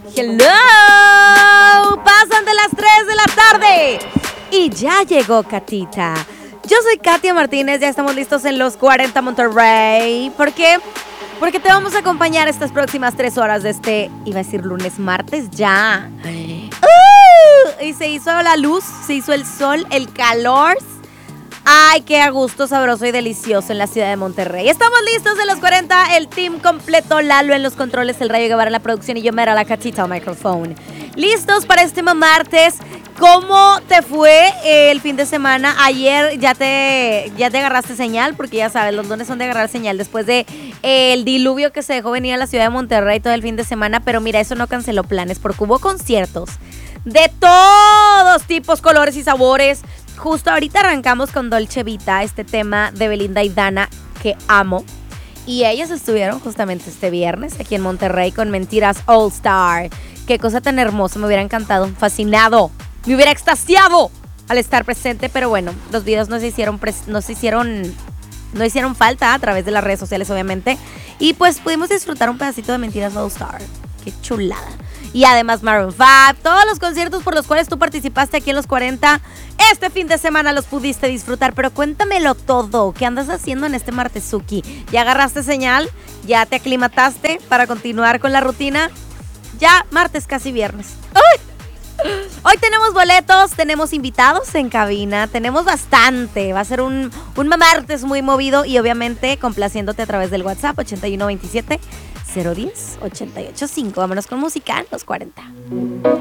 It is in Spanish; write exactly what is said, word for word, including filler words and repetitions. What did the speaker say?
Hello, pasan de las tres de la tarde y ya llegó Katita. Yo soy Katia Martínez, ya estamos listos en los cuarenta Monterrey. ¿Por qué? Porque te vamos a acompañar estas próximas tres horas de este, iba a decir lunes, martes, ya. Uh, y se hizo la luz, se hizo el sol, el calor. Ay, qué a gusto, sabroso y delicioso en la ciudad de Monterrey. Estamos listos en los cuarenta, el team completo, Lalo en los controles, el Rayo Guevara en la producción y yo, Mera, la Katita, al micrófono. Listos para este martes. ¿Cómo te fue el fin de semana? Ayer ya te, ya te agarraste señal, porque ya sabes, los lunes son de agarrar señal después de eh, el diluvio que se dejó venir a la ciudad de Monterrey todo el fin de semana. Pero mira, eso no canceló planes, porque hubo conciertos de todos tipos, colores y sabores. Justo ahorita arrancamos con Dolce Vita, este tema de Belinda y Dana que amo. Y ellas estuvieron justamente este viernes aquí en Monterrey con Mentiras All Star. Qué cosa tan hermosa, me hubiera encantado, fascinado, me hubiera extasiado al estar presente. Pero bueno, los videos no se hicieron, pres- no se hicieron, no hicieron falta a través de las redes sociales, obviamente. Y pues pudimos disfrutar un pedacito de Mentiras All Star. Qué chulada. Y además Maroon cinco, todos los conciertos por los cuales tú participaste aquí en los cuarenta, este fin de semana los pudiste disfrutar. Pero cuéntamelo todo, ¿qué andas haciendo en este martesuki? ¿Ya agarraste señal? ¿Ya te aclimataste para continuar con la rutina? Ya martes, casi viernes. ¡Ay! Hoy tenemos boletos, tenemos invitados en cabina, tenemos bastante. Va a ser un, un martes muy movido y obviamente complaciéndote a través del WhatsApp ochenta y uno veintisiete cero diez ochenta y ocho cinco. Vámonos con música en los cuarenta.